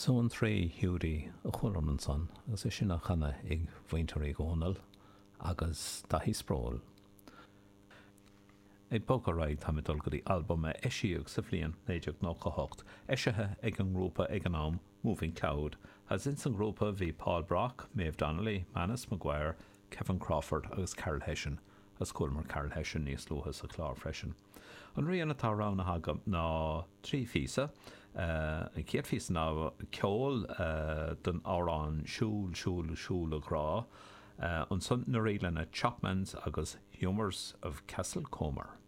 So an trí hiúdaí a chuireann an son, agus is sin a chana ag bhainteoirí gcónal agus taithí spróil. Ag bóca raid tá dul go dtí albume eisiúg sa bhliain 1998, eiseathe ag an grúpa ag an am Moving Cloud, as in san grúpa bhí Paul Brock, Maeve Donnelly, Manus Maguire, Kevin Crawford agus Carol Hession, as culmar Carol Hession níos luchas a chlár freisin. An rian atá rán agam ná trí físa, an céad físa ná ceol den árán siúl a grá, an son na rialana Chapmans agus Humours of Castlecomer.